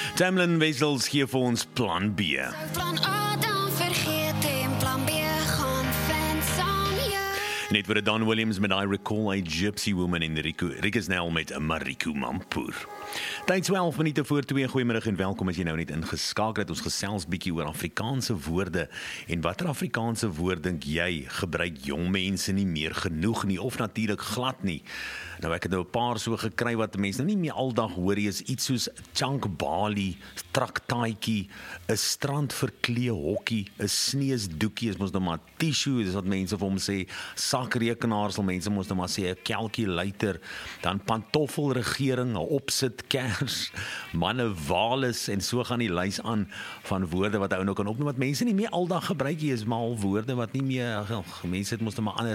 Tamlin Wessels gee vir ons plan B. Plan A dan vergeet en plan B gaan vind saam jou. Net vir Don Williams met I Recall a Gypsy Woman en Rikus Nel met Mariku Mampoer. Tyd 12 minute voor 2, goeiemiddag en welkom as jy nou net ingeskakel het. Ons gesels bietjie oor Afrikaanse woorde en watter Afrikaanse woord dink jy gebruik jong mense nie meer genoeg nie of natuurlik glad nie. Nou ek het nou 'n paar so gekry wat mense nou nie meer aldag hoor nie, is iets soos chunk bali, traktaatjie, 'n strand verklee hokkie, 'n sneesdoekie is mos nou maar tissue, dis wat mense vir hom sê, sakrekenaar sal mense mos nou maar sê, 'n calculator, dan pantoffelregering, 'n opsit kers, manne walis en so gaan die lys aan van woorde wat ou nou kan opnoem wat mense nie meer aldag gebruik nie, is maar al woorde wat nie meer, mense het mos nou maar ander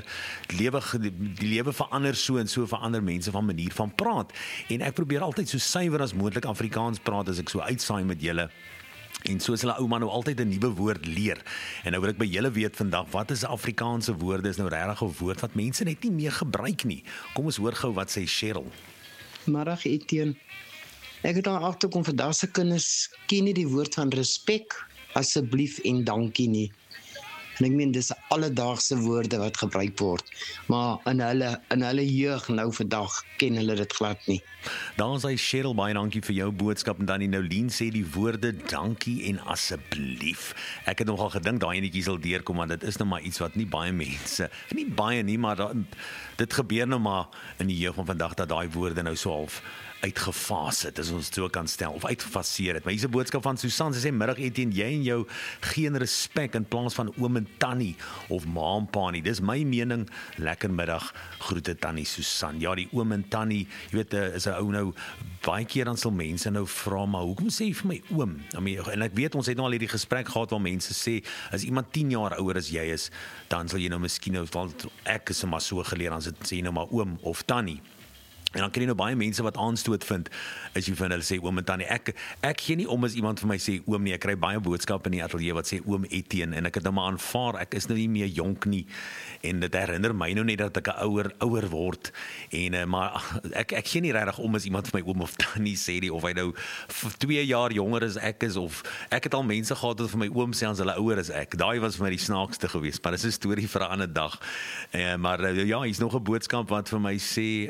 die lewe verander so en so verander mense van manier van praat. En ek probeer altyd so suiwer as moontlik Afrikaans praat as ek so uitsaai met julle. En soos hulle ou man nou altyd 'n nuwe woord leer. En nou wil ek by julle weet vandag, wat is 'n Afrikaanse woord? Is nou regtig 'n woord wat mense net nie meer gebruik nie. Kom ons hoor gou wat sê Cheryl. Middag Etienne. Ek het al agterkom vandag se kinders ken nie die woord van respek, asseblief en dankie nie. En ek meen dis alledaagse woorde wat gebruik word, maar in hulle jeug nou vandag ken hulle dit glad nie. Dan sê Cheryl, baie dankie vir jou boodskap en dan die Noulien sê die woorde dankie en asseblief. Ek het nogal gedink daai enetjie sal deurkom want dit is nou maar iets wat nie baie mense, nie baie nie, maar dit gebeur nou maar in die jeug van vandag dat daai woorde nou so half uitgefaas het, as ons so kan stel, of uitgefaseer het. Maar hier is 'n boodskap van Susan, sy sê, middag Etienne, jy en jou geen respek in plaas van oom en tannie, of ma en pa nie. Dis my mening, lekker middag, groete tannie Susan. Ja, die oom en tannie, jy weet, is 'n ou nou, baie keer dan sal mense nou vra, maar hoekom sê jy vir my oom? En ek weet, ons het nou al hierdie gesprek gehad waar mense sê, as iemand 10 jaar ouer as jy is, dan sal jy nou miskien nou, want ek is maar so geleer, dan sê jy nou maar oom of tannie. En dan kan jy nou baie mense wat aanstoot vind, as jy van hulle sê oom en tannie. Ek gee nie om as iemand vir my sê oom nie. Ek kry baie boodskappe in die ateljee wat sê oom Etienne, en ek het nou maar aanvaar, ek is nou nie meer jonk nie, en dit herinner my nou net dat ek 'n ouer word, en maar ek gee nie regtig om as iemand vir my oom of tannie sê nie, of hy nou 2 jaar jonger as ek is, of ek het al mense gehad wat vir my oom sê as hulle ouer as ek. Daai was vir my die snaakste geweest, maar dis 'n storie vir 'n ander dag. Maar ja, hier's nog 'n boodskap wat vir my sê,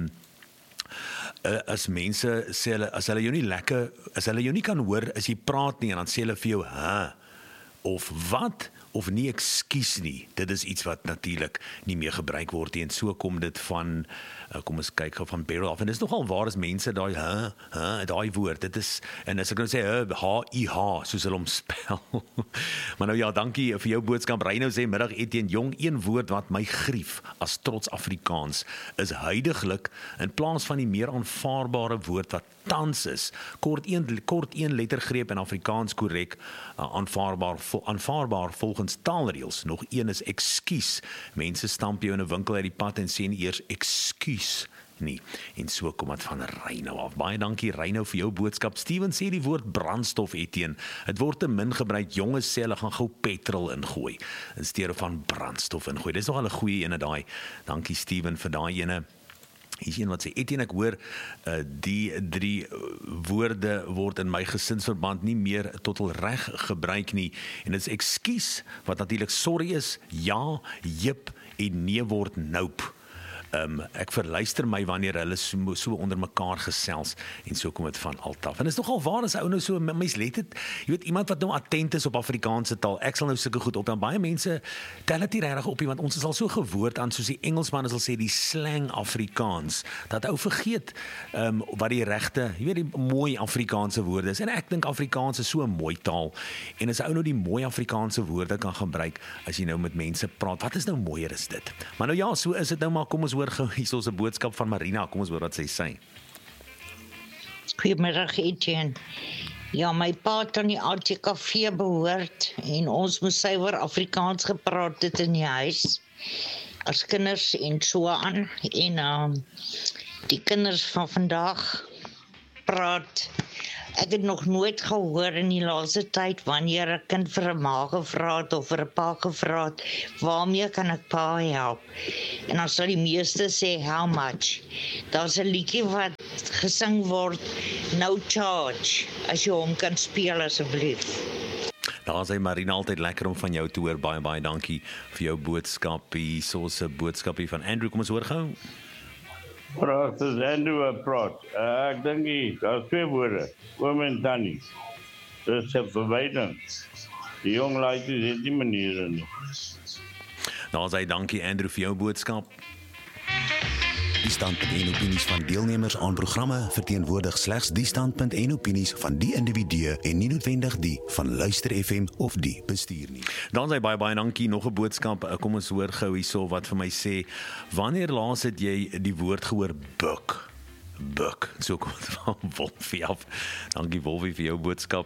as mense sê hulle, as hulle jou nie kan hoor as jy praat nie, en dan sê hulle vir jou, of wat, of nie ekskuus nie. Dit is iets wat natuurlik nie meer gebruik word nie, en so kom dit van, kom ons kyk gou van Beryl af, en dit is nogal waar as mense daai, daai woord, dit is, en as ek nou sê, H-I-H, soos hulle hom spel. Maar nou ja, dankie vir jou boodskap. Reino sê, middag Etienne, jong, een woord wat my grief as trots Afrikaans is huidiglik, in plaas van die meer aanvaarbare woord wat tans is, kort een lettergreep in Afrikaans korrek, aanvaarbaar volgens taalreëls. Nog een is ekskuus. Mense stamp jou in 'n winkel uit die pad en sê nie eers ekskuus nie. En so kom dit van Reino af. Baie dankie Reino vir jou boodskap. Steven sê die woord brandstof Etienne. Dit word te min gebruik. Jonges sê hulle gaan gou petrol ingooi in steede van brandstof ingooi. Dis nogal 'n goeie ene daai. Dankie Steven vir daai ene. Hier is een wat sê, Etienne, ek hoor, die 3 woorde word in my gesinsverband nie meer tot hul reg gebruik nie, en dit is ekskuus, wat natuurlik sorry is, ja, jip, en nee word nope. Ek verluister my wanneer hulle so onder mekaar gesels, en so kom dit van altaf. En dit is nogal waar as ou nou so, mens let het, jy weet, iemand wat nou attent is op Afrikaanse taal, ek sal nou sulke goed op, dan baie mense tel dit nie regtig op nie, want ons is al so gewoond aan, soos die Engelsman sal sê, die slang Afrikaans, dat ou vergeet, wat die regte, jy weet, die mooi Afrikaanse woorde is, en ek dink Afrikaans is so 'n mooi taal, en as ou nou die mooi Afrikaanse woorde kan gebruik, as jy nou met mense praat, wat is nou mooier is dit? Maar nou ja, so is dit nou, maar kom ons hoor gou, hier is 'n boodskap van Marina, kom ons hoor wat sy sê. Goeiemiddag Etienne. Ja, my pa het aan die ATKV behoort en ons moes suiwer Afrikaans gepraat het in die huis as kinders en so aan, en die kinders van vandag praat Ek het nog nooit gehoor in die laaste tyd wanneer 'n kind vir 'n ma gevra het of vir 'n pa gevra het, waarmee kan ek pa help? En dan sal die meeste sê, how much? Daar's 'n liedjie wat gesing word, no charge, as jy hom kan speel asseblief. Daar sê Marina, altyd lekker om van jou te hoor. Baie dankie vir jou boodskap. Hierso 'n boodskapie van Andrew. Kom ons hoor gou. Praat, dis Andrew praat. Ek dink daar's 2 woorde, oom en tannie. Dis 'n verwyding. Die jong laaitjies het nie maniere nie. Daar sê dankie Andrew vir jou boodskap. Die standpunt en opinies van deelnemers aan programme verteenwoordig slegs die standpunt en opinies van die individue en nie noodwendig die van Luister FM of die bestuur nie. Dan sê baie dankie, nog 'n boodskap. Kom ons hoor gou hierso wat vir my sê. Wanneer laas het jy die woord gehoor buk? Buk. So kom dit van Wolfie af. Dankie Wolfie vir jou boodskap.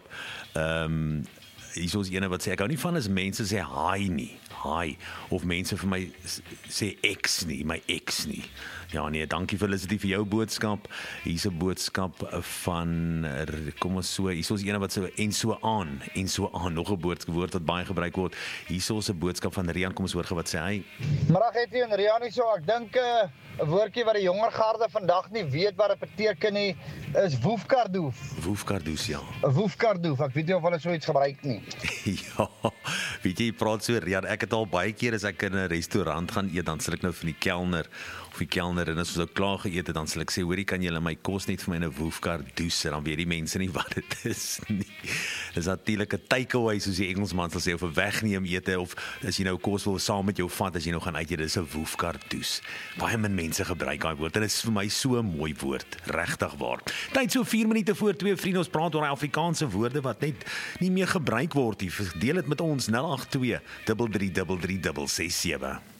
Hierso is ene wat sê ek hou nie van as mense sê hi nie. Hi, of mense vir my sê ex nie, my ex nie. Ja nee, dankie Felicity vir jou boodskap. Hier's 'n boodskap van kom ons so, hier's ene wat sê en so aan, nog 'n woord wat baie gebruik word. Hier's 'n boodskap van Rian, kom ons hoor wat sê hy. Middag Hetty en Rian hier so, ek dink 'n woordjie wat die jonger garde vandag nie weet wat dit beteken nie, is woefkardoef. Woefkardoef, ja. 'n Woefkardoef, ek weet nie of hulle so iets gebruik nie. Ja, weet jy praat so Rian, ek het al baie keer as ek in 'n restaurant gaan eet, dan sal ek nou van die kelner en as ons nou klaar geëet het, dan sal ek sê, hoorie, kan julle my kos net vir my 'n woefkardoef, en dan weet die mense nie wat dit is nie. Dis natuurlik 'n takeaway, soos die Engelsman sal sê, of 'n wegneem ete, of as jy nou kos wil saam met jou vat, as jy nou gaan uit eet, dis 'n woefkardoef. Baie min mense gebruik daai woord, en dit is vir my so 'n mooi woord, regtig waar. Tyd so 4 minute voor 2 vriende, ons praat oor die Afrikaanse woorde wat net nie meer gebruik word nie. Deel dit met ons 082 333367.